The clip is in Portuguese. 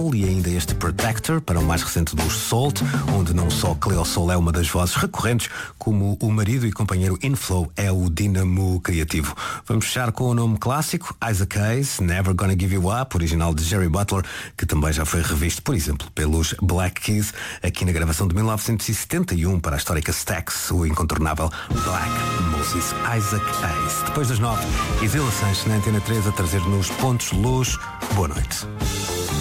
Soul e ainda este Protector, para o mais recente dos Salt, onde não só Cleo Sol é uma das vozes recorrentes, como o marido e companheiro Inflow é o dínamo criativo. Vamos fechar com o nome clássico, Isaac Hayes, Never Gonna Give You Up, original de Jerry Butler, que também já foi revisto, por exemplo, pelos Black Keys, aqui na gravação de 1971 para a histórica Stax, o incontornável Black Moses Isaac Hayes. Depois das 9, Isila Sanches na Antena 3 a trazer-nos pontos de luz. Boa noite.